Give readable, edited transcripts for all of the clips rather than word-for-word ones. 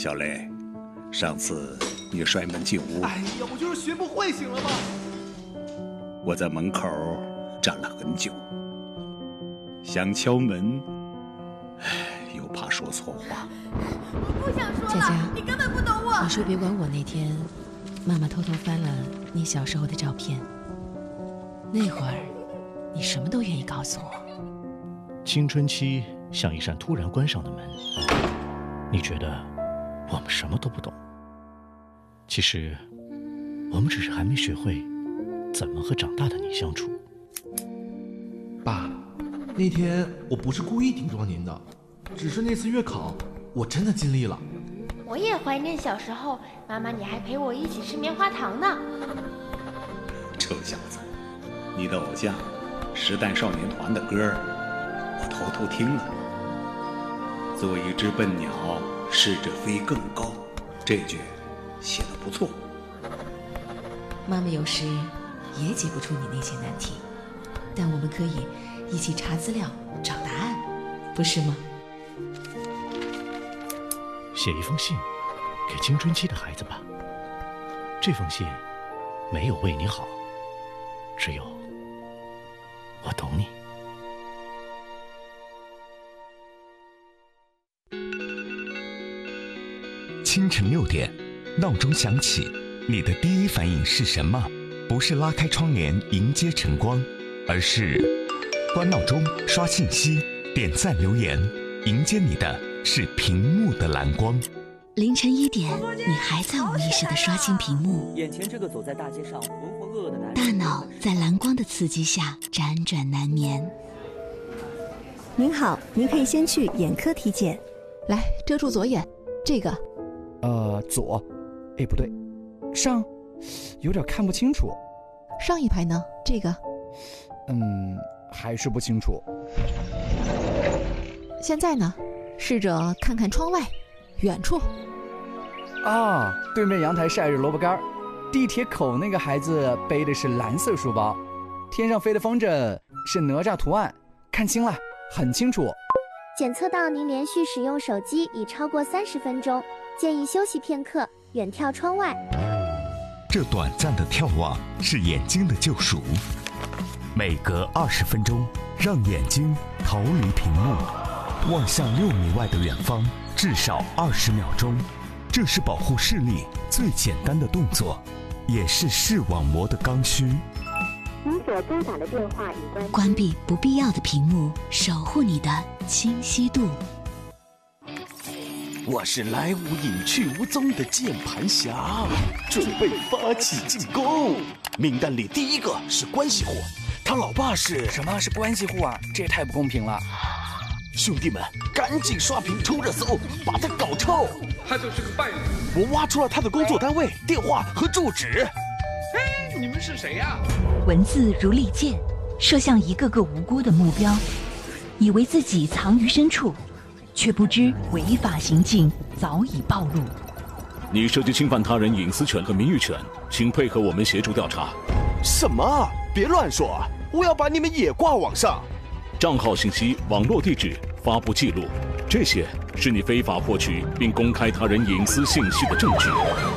小雷，上次你摔门进屋， 哎呀，我就是学不会，行了吗？ 我在门口站了很久，想敲门，又怕说错话。 我不想说了， 佳佳， 你根本不懂我。 你说别管我。那天，妈妈偷偷翻了你小时候的照片，那会儿，你什么都愿意告诉我。 青春期像一扇突然关上的门，你觉得我们什么都不懂，其实我们只是还没学会怎么和长大的你相处。 爸，那天我不是故意顶撞您的，只是那次月考我真的尽力了。 我也怀念小时候，妈妈你还陪我一起吃棉花糖呢。 臭小子，你的偶像时代少年团的歌我偷偷听了。做一只笨鸟，试着飞更高，这句写得不错。 妈妈有时也解不出你那些难题，但我们可以一起查资料找答案，不是吗？ 写一封信给青春期的孩子吧，这封信没有为你好，只有我懂你。 清晨6点，闹钟响起，你的第一反应是什么？不是拉开窗帘迎接晨光，而是关闹钟、刷信息、点赞留言，迎接你的是屏幕的蓝光。 凌晨1点，你还在无意识地刷新屏幕， 眼前这个走在大街上浑浑噩噩的男人， 大脑在蓝光的刺激下辗转难眠。 您好，您可以先去眼科体检。 来，遮住左眼，这个。 左，哎，不对，上，有点看不清楚。 上一排呢？这个。 还是不清楚。 现在呢？试着看看窗外，远处。 啊，对面阳台晒着萝卜干，地铁口那个孩子背的是蓝色书包，天上飞的风筝是哪吒图案，看清了，很清楚。 检测到您连续使用手机已超过30分钟，建议休息片刻，远眺窗外。 这短暂的眺望是眼睛的救赎，每隔20分钟，让眼睛逃离屏幕，望向6米外的远方，至少20秒钟。这是保护视力最简单的动作，也是视网膜的刚需。 您所拨打的电话已关闭不必要的屏幕，守护你的清晰度。 我是来无影去无踪的键盘侠，准备发起进攻。名单里第一个是关系户，他老爸是什么是关系户啊？这也太不公平了！ 兄弟们，赶紧刷屏冲热搜，把他搞臭！ 他就是个败类。 我挖出了他的工作单位、电话和住址。 哎，你们是谁呀？ 文字如利剑，射向一个个无辜的目标，以为自己藏于深处，却不知违法行径早已暴露。 你涉及侵犯他人隐私权和名誉权，请配合我们协助调查。 什么？别乱说，我要把你们也挂网上。 账号信息、网络地址、发布记录，这些是你非法获取并公开他人隐私信息的证据。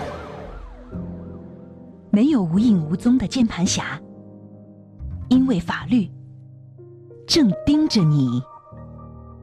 没有无影无踪的键盘侠，因为法律正盯着你。